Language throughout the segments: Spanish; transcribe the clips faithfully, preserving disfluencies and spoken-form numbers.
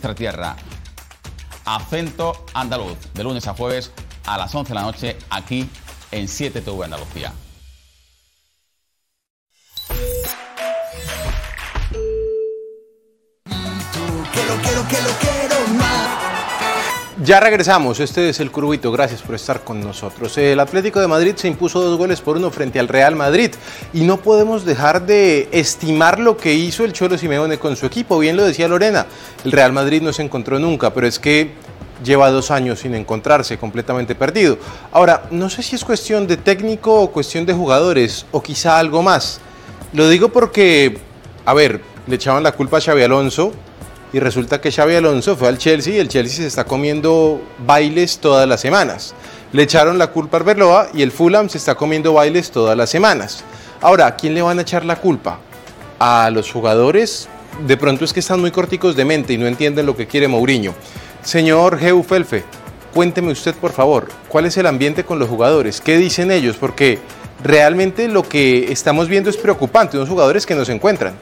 nuestra tierra. Acento Andaluz, de lunes a jueves a las once de la noche, aquí en siete T V Andalucía. Quiero, quiero, quiero, quiero más. Ya regresamos, este es El Curvito, gracias por estar con nosotros. El Atlético de Madrid se impuso dos goles por uno frente al Real Madrid y no podemos dejar de estimar lo que hizo el Cholo Simeone con su equipo. Bien lo decía Lorena, el Real Madrid no se encontró nunca, pero es que lleva dos años sin encontrarse, completamente perdido. Ahora, no sé si es cuestión de técnico o cuestión de jugadores, o quizá algo más. Lo digo porque, a ver, le echaban la culpa a Xabi Alonso, y resulta que Xabi Alonso fue al Chelsea y el Chelsea se está comiendo bailes todas las semanas. Le echaron la culpa a Arbeloa y el Fulham se está comiendo bailes todas las semanas. Ahora, ¿a quién le van a echar la culpa? ¿A los jugadores? De pronto es que están muy corticos de mente y no entienden lo que quiere Mourinho. Señor Geu Felfe, cuénteme usted por favor, ¿cuál es el ambiente con los jugadores? ¿Qué dicen ellos? Porque realmente lo que estamos viendo es preocupante, unos jugadores que no se encuentran.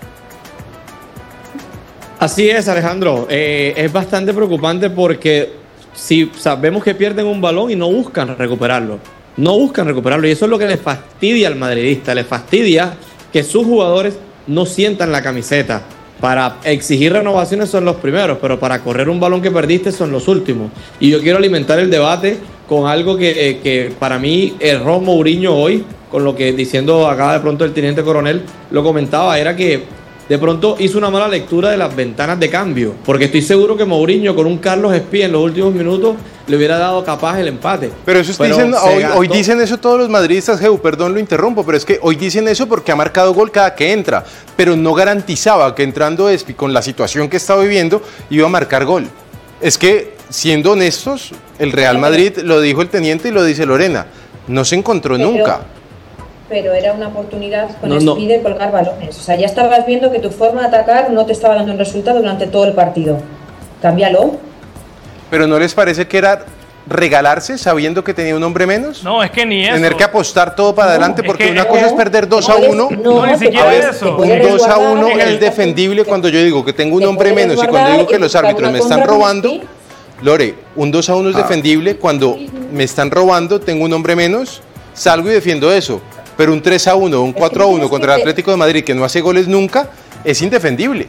Así es, Alejandro. Eh, es bastante preocupante porque si sabemos que pierden un balón y no buscan recuperarlo. No buscan recuperarlo. Y eso es lo que les fastidia al madridista. Les fastidia que sus jugadores no sientan la camiseta. Para exigir renovaciones son los primeros, pero para correr un balón que perdiste son los últimos. Y yo quiero alimentar el debate con algo que, eh, que para mí erró Mourinho hoy, con lo que diciendo acá de pronto el teniente coronel lo comentaba, era que de pronto hizo una mala lectura de las ventanas de cambio, porque estoy seguro que Mourinho con un Carlos Espía en los últimos minutos le hubiera dado capaz el empate. Pero eso está diciendo, hoy, hoy dicen eso todos los madridistas, Geu, perdón lo interrumpo, pero es que hoy dicen eso porque ha marcado gol cada que entra, pero no garantizaba que entrando Espi con la situación que está viviendo iba a marcar gol. Es que, siendo honestos, el Real Madrid, lo dijo el teniente y lo dice Lorena, no se encontró pero... nunca. Pero era una oportunidad con no, Speed de colgar balones. O sea, ya estabas viendo que tu forma de atacar no te estaba dando un resultado durante todo el partido. Cámbialo. ¿Pero no les parece que era regalarse sabiendo que tenía un hombre menos? No, es que ni eso. Tener que apostar todo para no, adelante porque una cosa es perder dos a uno. No, ni siquiera eso. Un dos a uno es defendible cuando yo digo que tengo un hombre menos y cuando digo que los árbitros me están robando. Lore, un dos a uno es defendible cuando me están robando, tengo un hombre menos, salgo y defiendo eso. Pero un tres a uno, un cuatro a uno contra el Atlético de Madrid, que no hace goles nunca, es indefendible.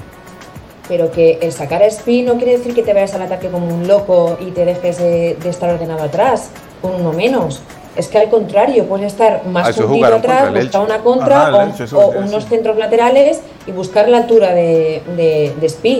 Pero que el sacar a Speed no quiere decir que te vayas al ataque como un loco y te dejes de, de estar ordenado atrás, con uno menos. Es que al contrario, puedes estar más juntido atrás, buscar una contra Ajá, o, Elche, o unos sí. centros laterales y buscar la altura de, de, de Speed.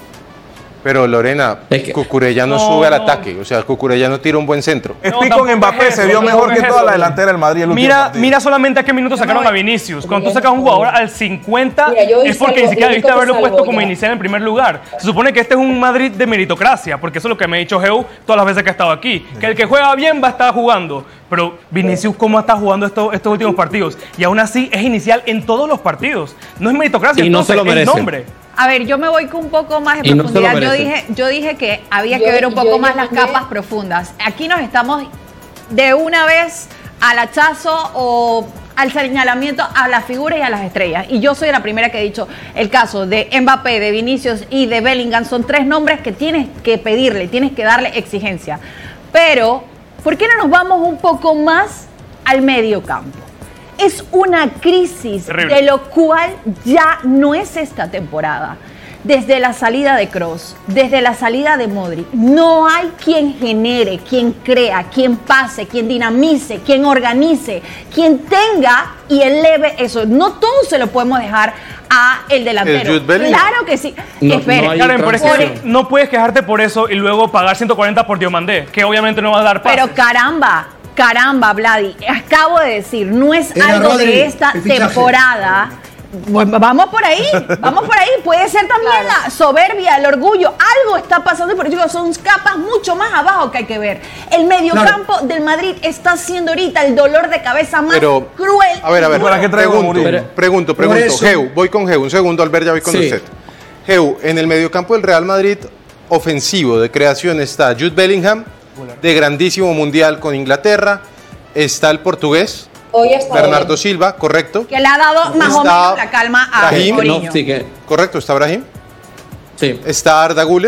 Pero Lorena, es que, Cucurella no, no sube al ataque, o sea, Cucurella no tira un buen centro. Speed no, con Mbappé es se vio mejor que toda la delantera del Madrid. El mira, mira solamente a qué minutos sacaron a Vinicius. Cuando tú sacas a un jugador al cincuenta, mira, es porque ni siquiera debiste haberlo puesto como inicial en primer lugar. Se supone que este es un Madrid de meritocracia, porque eso es lo que me ha dicho Geu todas las veces que ha estado aquí. Que el que juega bien va a estar jugando. Pero Vinicius, ¿cómo está jugando estos, estos últimos partidos? Y aún así es inicial en todos los partidos. No es meritocracia, y no se lo merece. Es nombre. A ver, yo me voy con un poco más de profundidad. No yo, dije, yo dije que había yo, que ver un poco más las capas profundas. Aquí nos estamos de una vez al hachazo o al señalamiento a las figuras y a las estrellas. Y yo soy la primera que he dicho, el caso de Mbappé, de Vinicius y de Bellingham son tres nombres que tienes que pedirle, tienes que darle exigencia. Pero, ¿por qué no nos vamos un poco más al medio campo? Es una crisis Terrible. de lo cual ya no es esta temporada. Desde la salida de Kroos, desde la salida de Modric, no hay quien genere, quien crea, quien pase, quien dinamice, quien organice, quien tenga y eleve eso. No todo se lo podemos dejar a el delantero. El claro que sí. No, Espere, no, Karen, pero es que no puedes quejarte por eso y luego pagar ciento cuarenta por Diomandé, que obviamente no va a dar pases. Pero caramba. Caramba, Vladi, acabo de decir, no es Era algo Rodri, de esta temporada. Bueno, vamos por ahí, vamos por ahí. Puede ser también claro. la soberbia, el orgullo. Algo está pasando, pero digo, son capas mucho más abajo que hay que ver. El mediocampo claro. del Madrid está siendo ahorita el dolor de cabeza más pero, cruel. A ver, a ver, ¿para qué pregunto? Pero, pregunto, pregunto. Geu, voy con Geu. Un segundo, Albert, ya voy con sí. usted. Geu, en el mediocampo del Real Madrid ofensivo de creación está Jude Bellingham, de grandísimo mundial con Inglaterra, está el portugués Bernardo hoy. Silva, correcto, que le ha dado más está o menos la calma a Brahim, Mourinho. No, sí que... correcto, está Brahim, sí. está Arda Güler,